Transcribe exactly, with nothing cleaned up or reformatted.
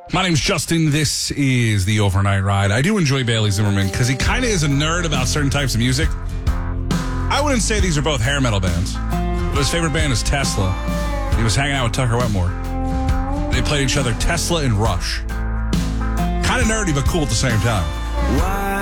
My name's Justin. This is the Overnight Ride. I do enjoy Bailey Zimmerman because he kind of is a nerd about certain types of music. I wouldn't say these are both hair metal bands, but his favorite band is Tesla. He was hanging out with Tucker Wetmore. They played each other Tesla and Rush. Kind of nerdy, but cool at the same time. Why?